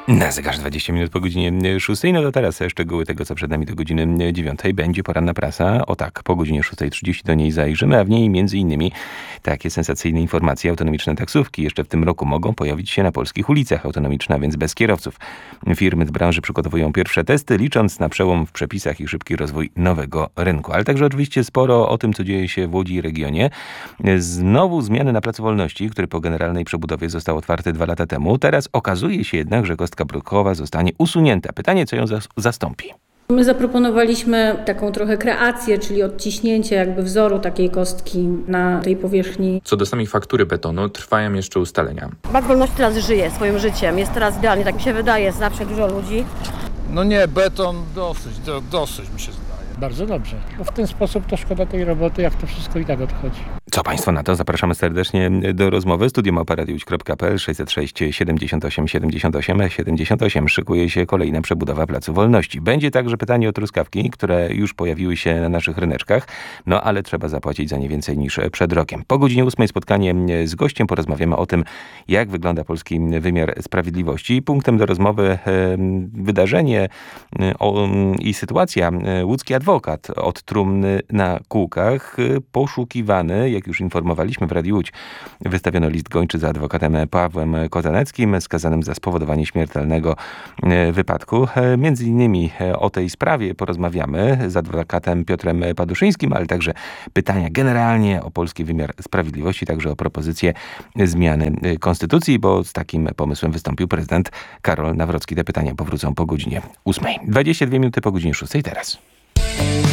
Na zegarze 20 minut po godzinie 6. No to teraz szczegóły tego, co przed nami do godziny 9. Będzie poranna prasa. O tak, po godzinie 6:30 do niej zajrzymy, a w niej między innymi takie sensacyjne informacje. Autonomiczne taksówki jeszcze w tym roku mogą pojawić się na polskich ulicach. Autonomiczne, a więc bez kierowców. Firmy z branży przygotowują pierwsze testy, licząc na przełom w przepisach i szybki rozwój nowego rynku. Ale także oczywiście sporo o tym, co dzieje się w Łodzi i regionie. Znowu zmiany na Placu Wolności, który po generalnej przebudowie został otwarty 2 lata temu. Teraz okazuje się jednak, że kostka brukowa zostanie usunięta. Pytanie, co ją zastąpi? My zaproponowaliśmy taką trochę kreację, czyli odciśnięcie jakby wzoru takiej kostki na tej powierzchni. Co do samej faktury betonu, trwają jeszcze ustalenia. Plac Wolności teraz żyje swoim życiem, jest teraz idealnie, tak mi się wydaje, zawsze dużo ludzi. No nie, beton dosyć mi się zdaje. Bardzo dobrze, bo w ten sposób to szkoda tej roboty, jak to wszystko i tak odchodzi. Co Państwo na to? Zapraszamy serdecznie do rozmowy. studiomałpa.radiowidź.pl 606 78 78 78. Szykuje się kolejna przebudowa Placu Wolności. Będzie także pytanie o truskawki, które już pojawiły się na naszych ryneczkach, no ale trzeba zapłacić za nie więcej niż przed rokiem. Po godzinie 8 spotkanie z gościem. Porozmawiamy o tym, jak wygląda polski wymiar sprawiedliwości. Punktem do rozmowy wydarzenie i sytuacja. Łódzki adwokat od trumny na kółkach, poszukiwany, jak już informowaliśmy w Radiu Łódź, wystawiono list gończy za adwokatem Pawłem Kozaneckim, skazanym za spowodowanie śmiertelnego wypadku. Między innymi o tej sprawie porozmawiamy z adwokatem Piotrem Paduszyńskim, ale także pytania generalnie o polski wymiar sprawiedliwości, także o propozycję zmiany konstytucji, bo z takim pomysłem wystąpił prezydent Karol Nawrocki. Te pytania powrócą po godzinie 8. 22 minuty po godzinie 6 teraz.